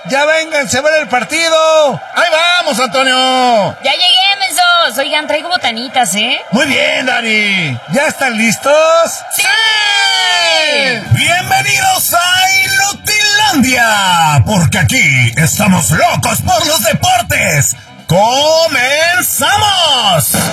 ¡Ya vénganse a ver el partido! ¡Ahí vamos, Antonio! Ya llegué, mensos. Oigan, traigo botanitas, ¿eh? Muy bien, Dani. ¿Ya están listos? ¡Sí! Bienvenidos a Inutilandia, porque aquí estamos locos por los deportes. ¡Comenzamos!